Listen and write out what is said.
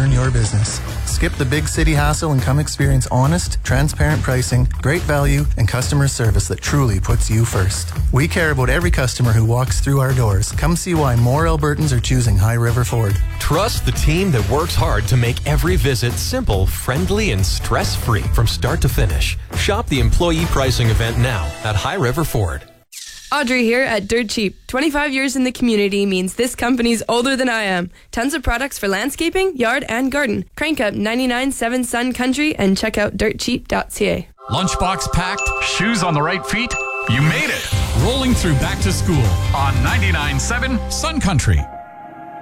earn your business. Skip the big city hassle and come experience honest, transparent pricing, great value, and customer service that truly puts you first. We care about every customer who walks through our doors. Come see why more Albertans are choosing High River Ford. Trust the team that works hard to make every visit simple, friendly, and stress-free from start to finish. Shop the employee pricing event now at High River Ford. Audrey here at Dirt Cheap. 25 years in the community means this company's older than I am. Tons of products for landscaping, yard, and garden. Crank up 99.7 Sun Country and check out dirtcheap.ca. Lunchbox packed, shoes on the right feet? You made it! Rolling through back to school on 99.7 Sun Country.